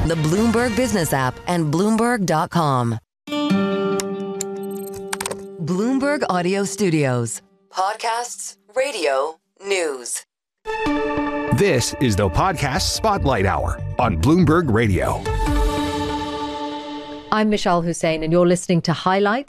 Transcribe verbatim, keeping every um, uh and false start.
the Bloomberg Business app, and Bloomberg dot com. Bloomberg Audio Studios. Podcasts, radio, news. This is the Podcast Spotlight Hour on Bloomberg Radio. I'm Michelle Hussein, and you're listening to highlights